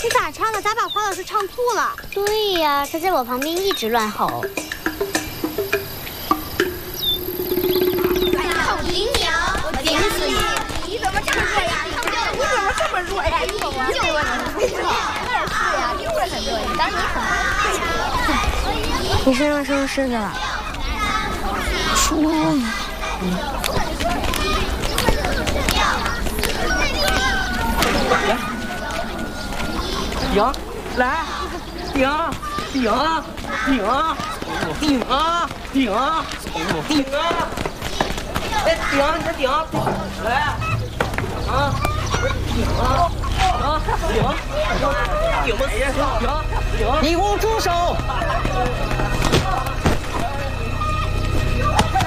你咋唱的？咋把华老师唱吐了？ 对呀，他在我旁边一直乱吼。 好听你啊！我顶死你！你怎么这么弱呀？你怎么这么弱呀？你怎么就我你也是呀，就是很弱，你当你很。 你身上是不是湿了？说。 顶，来，顶，顶，顶，顶啊，顶，顶啊！哎，顶，你再顶，来，啊，顶啊，啊，顶，顶吧，顶，顶，你给我住手！